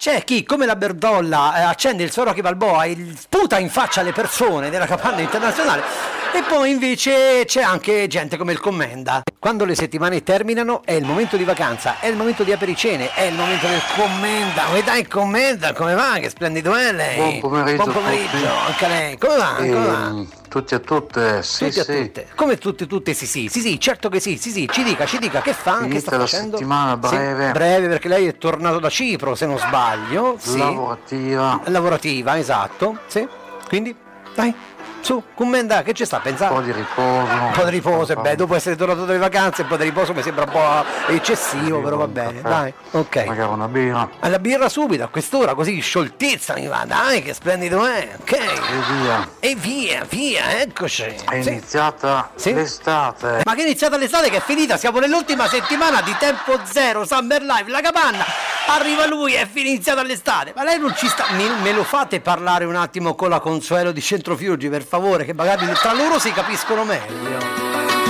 C'è chi, come la Berdolla, accende il suo Rocky Balboa e sputa in faccia alle persone della capanna internazionale, e poi invece c'è anche gente come il Commenda. Quando le settimane terminano è il momento di vacanza, è il momento di apericene, è il momento del Commenda. Come dai Commenda, come va? Che splendido è lei? Buon pomeriggio, Buon pomeriggio, anche a lei. Come va? Come va? Tutti e tutte, sì, Tutti sì. a tutte. Come tutte, sì, certo che sì, ci dica, che fa, che Finita sta la facendo? settimana breve. Sì, breve, perché lei è tornato da Cipro, se non sbaglio. Sì. Lavorativa, esatto. Sì. Quindi, dai, su, Commenda, che ci sta a pensare? Un po' di riposo. Un po' di riposo, beh, dopo essere tornato dalle vacanze, un po' di riposo mi sembra un po' eccessivo, però va bene, dai, ok. Magari una birra. Alla birra subito, a quest'ora, così scioltezza mi va, dai, che splendido è, ok. E via, eccoci. È iniziata l'estate. Ma che è iniziata l'estate, che è finita, siamo nell'ultima settimana di Tempo Zero, Summer Live, la capanna. Arriva lui, è iniziata l'estate. Ma lei non ci sta. Me lo fate parlare un attimo con la Consuelo di Centrofiuggi, per favore, che magari tra loro si capiscono meglio.